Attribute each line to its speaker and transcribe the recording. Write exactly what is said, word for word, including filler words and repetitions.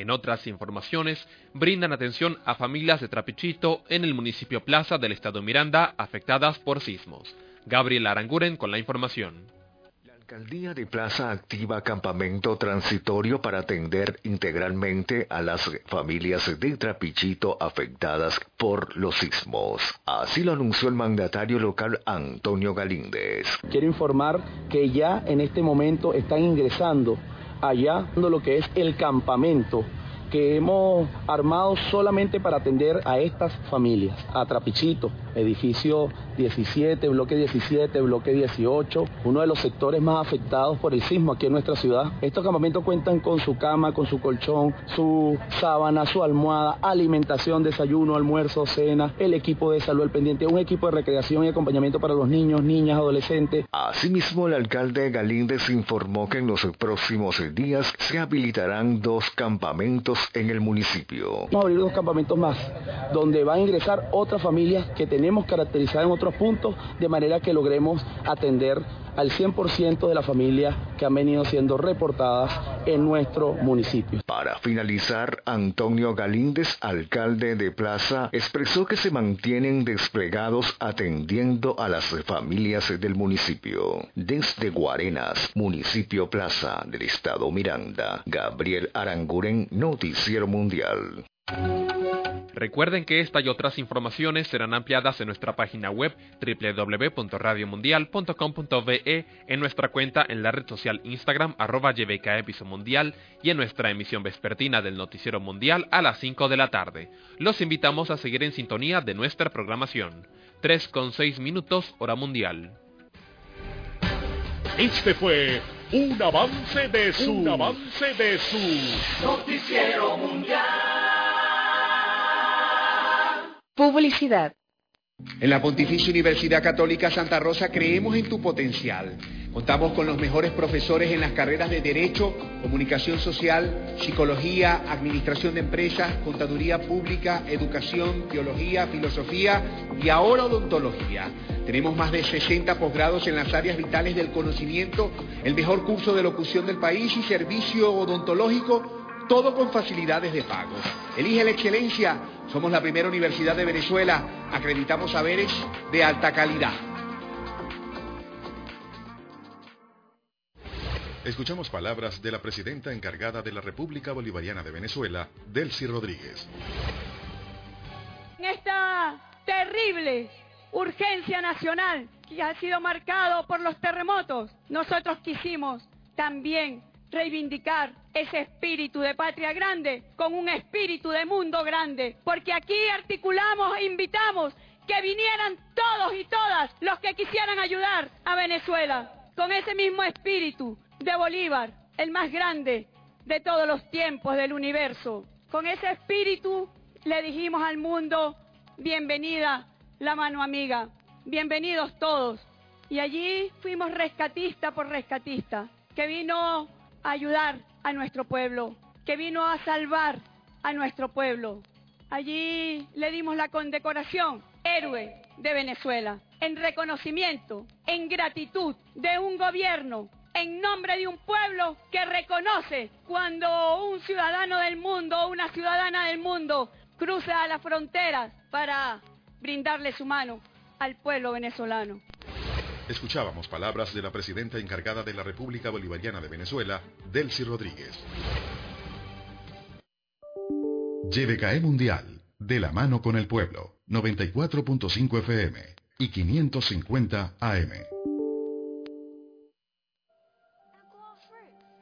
Speaker 1: En otras informaciones, brindan atención a familias de Trapichito en el municipio Plaza del estado Miranda afectadas por sismos. Gabriel Aranguren con la información.
Speaker 2: La alcaldía de Plaza activa campamento transitorio para atender integralmente a las familias de Trapichito afectadas por los sismos. Así lo anunció el mandatario local Antonio Galíndez.
Speaker 3: Quiero informar que ya en este momento están ingresando allá lo que es el campamento que hemos armado solamente para atender a estas familias, a Trapichito, edificio diecisiete, bloque diecisiete, bloque dieciocho, uno de los sectores más afectados por el sismo aquí en nuestra ciudad. Estos campamentos cuentan con su cama, con su colchón, su sábana, su almohada, alimentación, desayuno, almuerzo, cena, el equipo de salud al pendiente, un equipo de recreación y acompañamiento para los niños, niñas, adolescentes.
Speaker 2: Asimismo, el alcalde Galíndez informó que en los próximos días se habilitarán dos campamentos en el municipio.
Speaker 3: Vamos a abrir dos campamentos más, donde van a ingresar otras familias que tenemos caracterizadas en otros puntos, de manera que logremos atender al cien por ciento de las familias que han venido siendo reportadas en nuestro municipio.
Speaker 2: Para finalizar, Antonio Galíndez, alcalde de Plaza, expresó que se mantienen desplegados atendiendo a las familias del municipio. Desde Guarenas, municipio Plaza del estado Miranda, Gabriel Aranguren, Noticiero Mundial.
Speaker 1: Recuerden que esta y otras informaciones serán ampliadas en nuestra página web doble u doble u doble u punto radio mundial punto com punto be, en nuestra cuenta en la red social Instagram arroba Y B K E Piso Mundial y en nuestra emisión vespertina del Noticiero Mundial a las cinco de la tarde. Los invitamos a seguir en sintonía de nuestra programación. tres con seis minutos hora mundial.
Speaker 4: Este fue un avance de su, un avance de su Noticiero Mundial.
Speaker 5: Publicidad.
Speaker 6: En la Pontificia Universidad Católica Santa Rosa creemos en tu potencial. Contamos con los mejores profesores en las carreras de Derecho, Comunicación Social, Psicología, Administración de Empresas, Contaduría Pública, Educación, Teología, Filosofía y ahora Odontología. Tenemos más de sesenta posgrados en las áreas vitales del conocimiento, el mejor curso de locución del país y servicio odontológico, todo con facilidades de pago. Elige la excelencia. Somos la primera universidad de Venezuela. Acreditamos saberes de alta calidad.
Speaker 7: Escuchamos palabras de la presidenta encargada de la República Bolivariana de Venezuela, Delcy Rodríguez.
Speaker 8: En esta terrible urgencia nacional que ha sido marcado por los terremotos, nosotros quisimos también reivindicar ese espíritu de patria grande con un espíritu de mundo grande, porque aquí articulamos e invitamos que vinieran todos y todas los que quisieran ayudar a Venezuela, con ese mismo espíritu de Bolívar, el más grande de todos los tiempos del universo. Con ese espíritu le dijimos al mundo, bienvenida la mano amiga, bienvenidos todos. Y allí fuimos rescatista por rescatista, que vino a ayudar a nuestro pueblo, que vino a salvar a nuestro pueblo. Allí le dimos la condecoración, héroe de Venezuela, en reconocimiento, en gratitud de un gobierno, en nombre de un pueblo que reconoce cuando un ciudadano del mundo o una ciudadana del mundo cruza las fronteras para brindarle su mano al pueblo venezolano.
Speaker 7: Escuchábamos palabras de la presidenta encargada de la República Bolivariana de Venezuela, Delcy Rodríguez. Y B K E Mundial, de la mano con el pueblo, noventa y cuatro punto cinco F M y quinientos cincuenta A M.